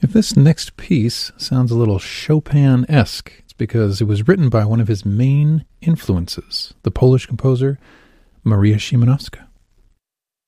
If this next piece sounds a little Chopin-esque, it's because it was written by one of his main influences, the Polish composer Maria Szymanowska.